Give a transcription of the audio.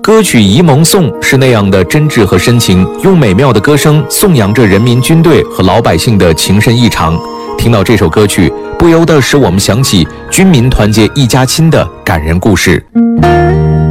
歌曲《沂蒙颂》是那样的真挚和深情，用美妙的歌声颂扬着人民军队和老百姓的情深意长。听到这首歌曲，不由得使我们想起军民团结一家亲的感人故事。